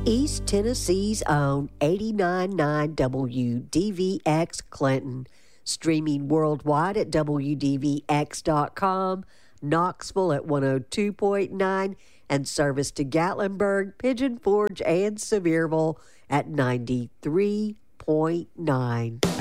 East Tennessee's own 89.9 WDVX Clinton, streaming worldwide at WDVX.com, Knoxville at 102.9, and service to Gatlinburg, Pigeon Forge, and Sevierville at 93.9.